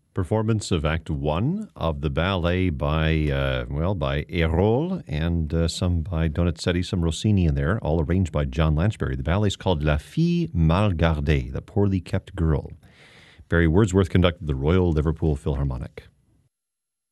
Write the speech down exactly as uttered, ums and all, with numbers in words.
Performance of Act One of the ballet by, uh, well, by Erol and uh, some by Donizetti, some Rossini in there, all arranged by John Lansbury. The ballet is called La Fille Mal Gardée, the poorly kept girl. Barry Wordsworth conducted the Royal Liverpool Philharmonic.